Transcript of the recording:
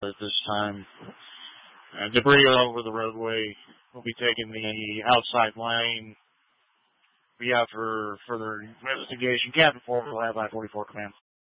at this time. Debris all over the roadway. We'll be taking the outside lane. Be out for further investigation. Captain 4 will have I-44 command.